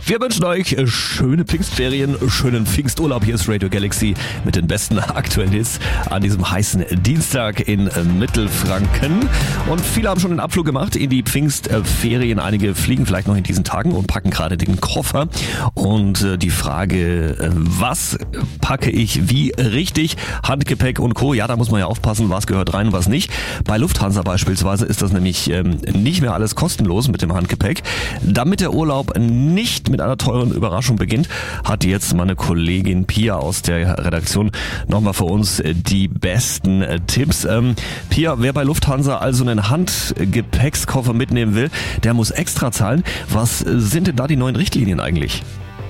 Wir wünschen euch schöne Pfingstferien, schönen Pfingsturlaub. Hier ist Radio Galaxy mit den besten aktuellen Hits an diesem heißen Dienstag in Mittelfranken. Und viele haben schon den Abflug gemacht in die Pfingstferien. Einige fliegen vielleicht noch in diesen Tagen und packen gerade den Koffer. Und die Frage, was packe ich wie richtig? Handgepäck und Co. Ja, da muss man ja aufpassen, was gehört rein und was nicht. Bei Lufthansa beispielsweise ist das nämlich nicht mehr alles kostenlos mit dem Handgepäck. Damit der Urlaub nicht mit einer teuren Überraschung beginnt, hat jetzt meine Kollegin Pia aus der Redaktion nochmal für uns die besten Tipps. Pia, wer bei Lufthansa also einen Handgepäckskoffer mitnehmen will, der muss extra zahlen. Was sind denn da die neuen Richtlinien eigentlich?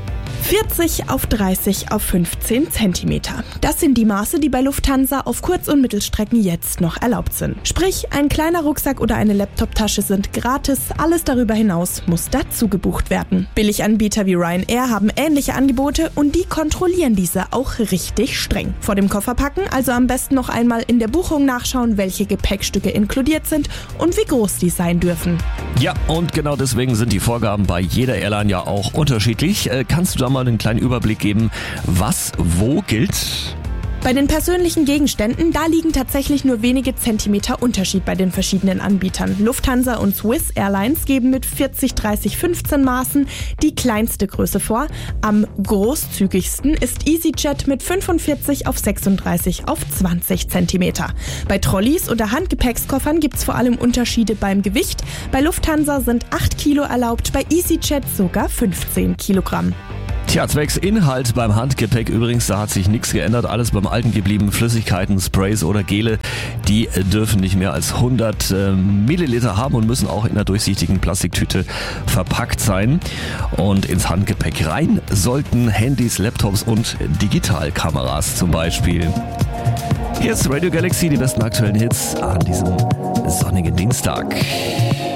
40 auf 30 auf 15 Zentimeter. Das sind die Maße, die bei Lufthansa auf Kurz- und Mittelstrecken jetzt noch erlaubt sind. Sprich, ein kleiner Rucksack oder eine Laptoptasche sind gratis, alles darüber hinaus muss dazu gebucht werden. Billiganbieter wie Ryanair haben ähnliche Angebote und die kontrollieren diese auch richtig streng. Vor dem Kofferpacken also am besten noch einmal in der Buchung nachschauen, welche Gepäckstücke inkludiert sind und wie groß die sein dürfen. Ja, und genau deswegen sind die Vorgaben bei jeder Airline ja auch unterschiedlich. Kannst du da mal einen kleinen Überblick geben, was wo gilt? Bei den persönlichen Gegenständen, da liegen tatsächlich nur wenige Zentimeter Unterschied bei den verschiedenen Anbietern. Lufthansa und Swiss Airlines geben mit 40, 30, 15 Maßen die kleinste Größe vor. Am großzügigsten ist EasyJet mit 45 auf 36 auf 20 Zentimeter. Bei Trolleys oder Handgepäckskoffern gibt es vor allem Unterschiede beim Gewicht. Bei Lufthansa sind 8 Kilo erlaubt, bei EasyJet sogar 15 Kilogramm. Tja, zwecks Inhalt beim Handgepäck übrigens, da hat sich nichts geändert, alles beim Alten geblieben. Flüssigkeiten, Sprays oder Gele, die dürfen nicht mehr als 100 Milliliter haben und müssen auch in einer durchsichtigen Plastiktüte verpackt sein. Und ins Handgepäck rein sollten Handys, Laptops und Digitalkameras zum Beispiel. Hier ist Radio Galaxy, die besten aktuellen Hits an diesem sonnigen Dienstag.